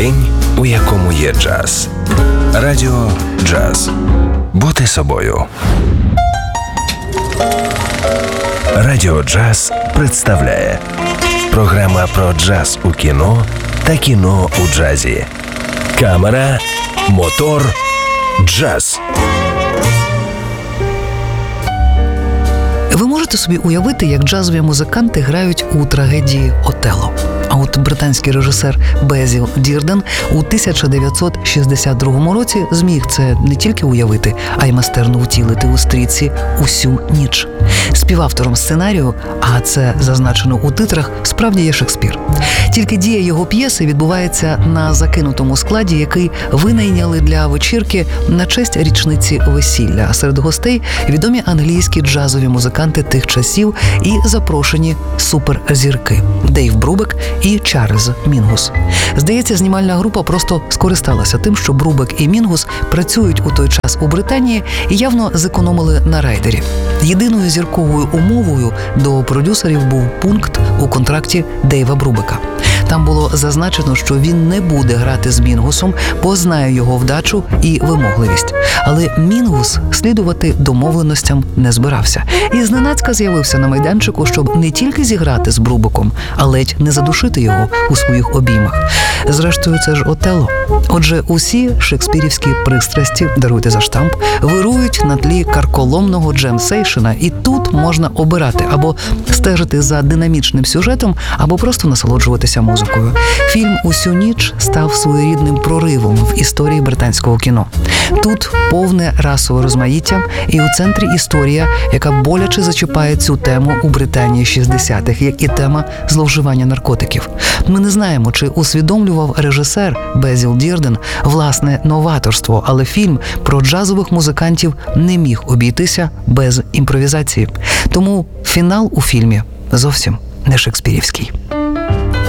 День, у якому є джаз. Радіо «Джаз». Бути собою. Радіо «Джаз» представляє програма про джаз у кіно та кіно у джазі. Камера, мотор, джаз. Ви можете собі уявити, як джазові музиканти грають у трагедії «Отелло». А от британський режисер Безіл Дірден у 1962 році зміг це не тільки уявити, а й майстерно втілити у стрічці «Усю ніч». Співавтором сценарію, а це зазначено у титрах, справді є Шекспір. Тільки дія його п'єси відбувається на закинутому складі, який винайняли для вечірки на честь річниці весілля. А серед гостей відомі англійські джазові музиканти тих часів і запрошені суперзірки – Дейв Брубек і Чарльз Мінгус. Здається, знімальна група просто скористалася тим, що Брубек і Мінгус працюють у той час у Британії і явно зекономили на райдері. Єдиною зірковою умовою до продюсерів був пункт у контракті Дейва Брубека. Там було зазначено, що він не буде грати з Мінгусом, бо знає його вдачу і вимогливість. Але Мінгус слідувати домовленостям не збирався. І зненацька з'явився на майданчику, щоб не тільки зіграти з Брубеком, а ледь не задушити його у своїх обіймах. Зрештою, це ж «Отелло». Отже, усі шекспірівські пристрасті, даруйте за штамп, вирують на тлі карколомного джемсейшена, і тут можна обирати або стежити за динамічним сюжетом, або просто насолоджуватися музикою. Фільм «Усю ніч» став своєрідним проривом в історії британського кіно. Тут повне расове розмаїття, і у центрі історія, яка боляче зачіпає цю тему у Британії 60-х, як і тема зловживання наркотиків. Ми не знаємо, чи усвідомлював режисер Безіл Дірден власне новаторство, але фільм про джазових музикантів не міг обійтися без імпровізації. Тому фінал у фільмі зовсім не шекспірівський.